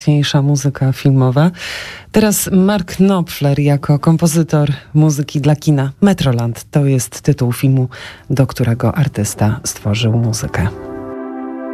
Najmocniejsza muzyka filmowa. Teraz Mark Knopfler jako kompozytor muzyki dla kina. Metroland to jest tytuł filmu, do którego artysta stworzył muzykę.